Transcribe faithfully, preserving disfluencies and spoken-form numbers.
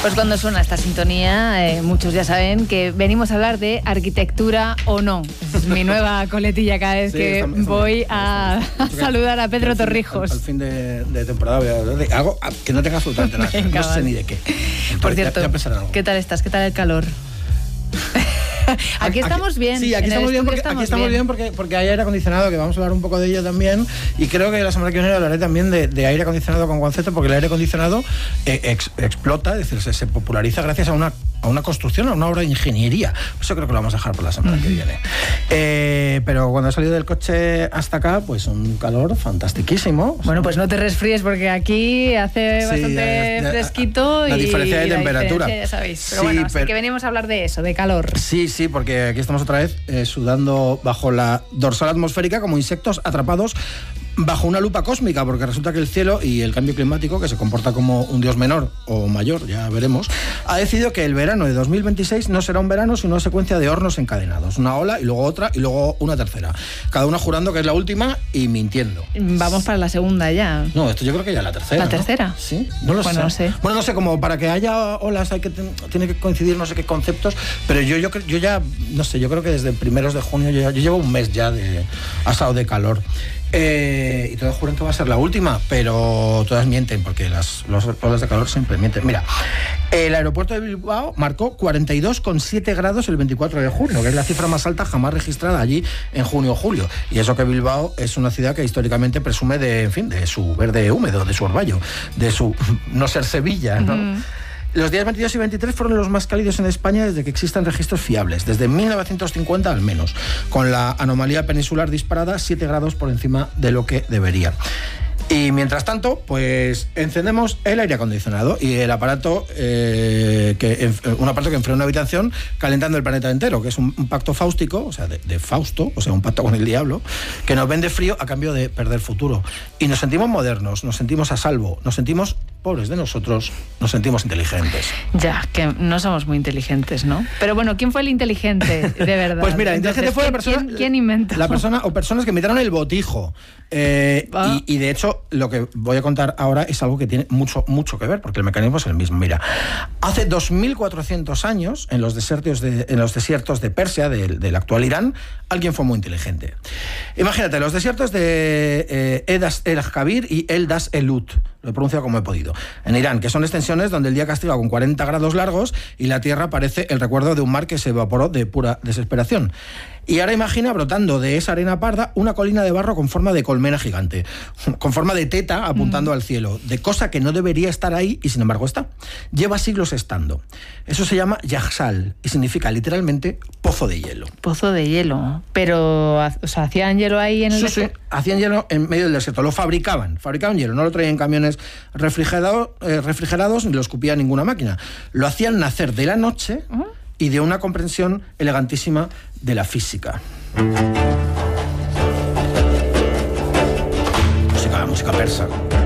Pues cuando suena esta sintonía, eh, muchos ya saben que venimos a hablar de arquitectura o no. Es mi nueva coletilla cada vez sí, que estamos, estamos, voy estamos, a, estamos, a saludar a Pedro al fin, Torrijos. Al, al fin de, de temporada voy a hablar de algo que no tenga absolutamente nada. Venga, no sé ni de qué. Entonces, por cierto, ya, ya ¿qué tal estás? ¿Qué tal el calor? Aquí estamos bien. Sí, aquí estamos bien porque, estamos, aquí estamos bien. bien porque, porque hay aire acondicionado, que vamos a hablar un poco de ello también. Y creo que la semana que viene hablaré también de, de aire acondicionado con concepto, porque el aire acondicionado eh, ex, explota, es decir, se, se populariza gracias a una, a una construcción, a una obra de ingeniería. Eso creo que lo vamos a dejar por la semana mm. que viene. Eh, pero cuando he salido del coche hasta acá, pues un calor fantastiquísimo. Bueno, pues no te resfríes porque aquí hace sí, bastante ya, ya, fresquito. La y diferencia de la temperatura. Diferencia, ya sabéis. Pero sí, bueno, así pero... que venimos a hablar de eso, de calor. Sí, sí, porque aquí estamos otra vez eh, sudando bajo la dorsal atmosférica como insectos atrapados bajo una lupa cósmica, porque resulta que el cielo y el cambio climático, que se comporta como un dios menor o mayor, ya veremos, ha decidido que el verano de dos mil veintiséis no será un verano, sino una secuencia de hornos encadenados. Una ola y luego otra y luego una tercera. Cada una jurando que es la última y mintiendo. Vamos para la segunda ya. No, esto yo creo que ya es la tercera. ¿La tercera? ¿No? Sí, no lo bueno, sé. No sé. Bueno, no sé, como para que haya olas hay que tiene que coincidir no sé qué conceptos, pero yo, yo, yo ya, no sé, yo creo que desde primeros de junio, yo, ya, yo llevo un mes ya de asado de calor. Eh, y todas juran que va a ser la última, pero todas mienten, porque las, las olas de calor siempre mienten. Mira, el aeropuerto de Bilbao marcó cuarenta y dos coma siete grados el veinticuatro de junio, que es la cifra más alta jamás registrada allí en junio o julio. Y eso que Bilbao es una ciudad que históricamente presume de, en fin, de su verde húmedo, de su orvallo, de su no ser Sevilla, ¿no? Mm. Los días veintidós y veintitrés fueron los más cálidos en España desde que existan registros fiables, desde mil novecientos cincuenta al menos, con la anomalía peninsular disparada siete grados por encima de lo que debería. Y mientras tanto, pues encendemos el aire acondicionado y el aparato, eh, que, un aparato que enfría una habitación calentando el planeta entero, que es un, un pacto fáustico, o sea, de, de Fausto, o sea, un pacto con el diablo, que nos vende frío a cambio de perder futuro. Y nos sentimos modernos, nos sentimos a salvo, nos sentimos pobres de nosotros, nos sentimos inteligentes. Ya, que no somos muy inteligentes, ¿no? Pero bueno, ¿quién fue el inteligente, de verdad? Pues mira, Entonces, inteligente fue la persona... ¿Quién, quién inventó? La persona o personas que inventaron el botijo. Eh, ah. y, y de hecho, lo que voy a contar ahora es algo que tiene mucho, mucho que ver, porque el mecanismo es el mismo. Mira, hace dos mil cuatrocientos años, en los desiertos de, en los desiertos de Persia, del, del actual Irán, alguien fue muy inteligente. Imagínate, los desiertos de eh, Edas el Kabir y El Das Elut, lo he pronunciado como he podido, en Irán, que son extensiones donde el día castiga con cuarenta grados largos y la tierra parece el recuerdo de un mar que se evaporó de pura desesperación. Y ahora imagina brotando de esa arena parda una colina de barro con forma de colmena gigante, con forma de teta apuntando mm. al cielo, de cosa que no debería estar ahí y sin embargo está. Lleva siglos estando. Eso se llama Yaxal y significa literalmente pozo de hielo. Pozo de hielo. Pero, o sea, ¿hacían hielo ahí en el sí, desierto? Sí, hacían hielo en medio del desierto. Lo fabricaban, fabricaban hielo. No lo traían en camiones refrigerado, eh, refrigerados ni lo escupía ninguna máquina. Lo hacían nacer de la noche uh-huh. y de una comprensión elegantísima de la física. Música, música persa.